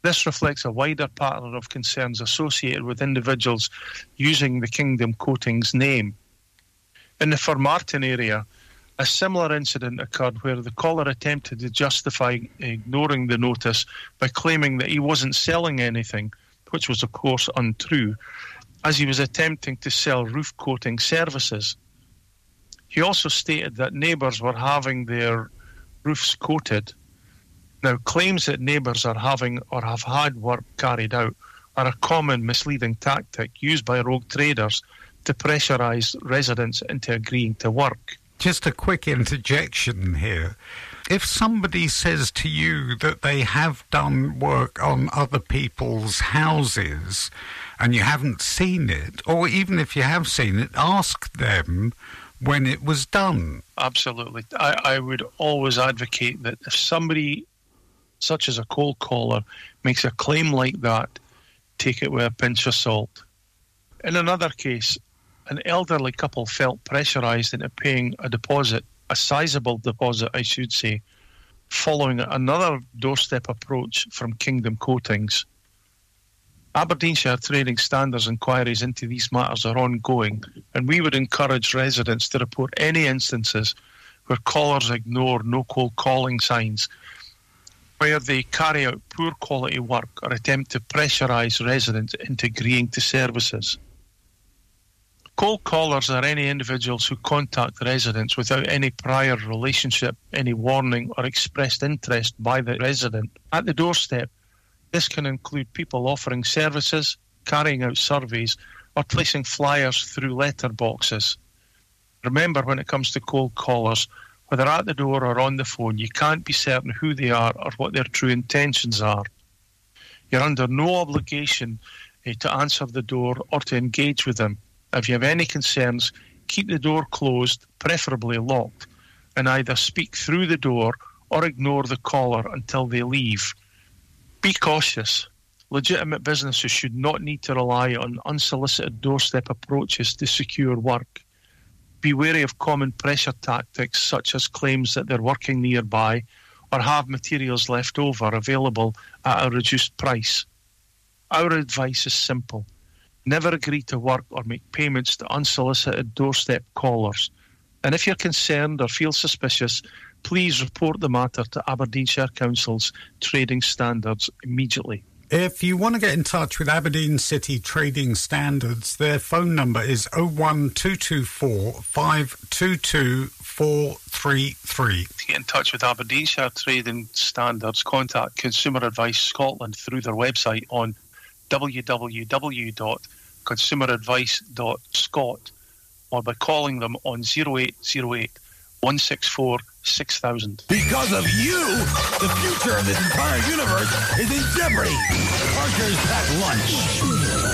This reflects a wider pattern of concerns associated with individuals using the Kingdom Coatings name. In the Formartine area, a similar incident occurred where the caller attempted to justify ignoring the notice by claiming that he wasn't selling anything, which was of course untrue, as he was attempting to sell roof coating services. He also stated that neighbours were having their roofs coated. Now, claims that neighbours are having or have had work carried out are a common misleading tactic used by rogue traders to pressurise residents into agreeing to work. Just a quick interjection here. If somebody says to you that they have done work on other people's houses and you haven't seen it, or even if you have seen it, ask them when it was done. Absolutely. I would always advocate that if somebody, such as a cold caller, makes a claim like that, take it with a pinch of salt. In another case, an elderly couple felt pressurised into paying a deposit, a sizable deposit, I should say, following another doorstep approach from Kingdom Coatings. Aberdeenshire Trading Standards inquiries into these matters are ongoing, and we would encourage residents to report any instances where callers ignore no cold calling signs, where they carry out poor quality work or attempt to pressurise residents into agreeing to services. Cold callers are any individuals who contact residents without any prior relationship, any warning or expressed interest by the resident. At the doorstep, this can include people offering services, carrying out surveys, or placing flyers through letter boxes. Remember, when it comes to cold callers, whether at the door or on the phone, you can't be certain who they are or what their true intentions are. You're under no obligation to answer the door or to engage with them. If you have any concerns, keep the door closed, preferably locked, and either speak through the door or ignore the caller until they leave. Be cautious. Legitimate businesses should not need to rely on unsolicited doorstep approaches to secure work. Be wary of common pressure tactics such as claims that they're working nearby or have materials left over available at a reduced price. Our advice is simple. Never agree to work or make payments to unsolicited doorstep callers. And if you're concerned or feel suspicious, please report the matter to Aberdeenshire Council's Trading Standards immediately. If you want to get in touch with Aberdeen City Trading Standards, their phone number is 01224 522 433. To get in touch with Aberdeenshire Trading Standards, contact Consumer Advice Scotland through their website on www.consumeradvice.scot or by calling them on 0808 164 6000. Because of you, the future of this entire universe is in jeopardy. Parker's Packed Lunch.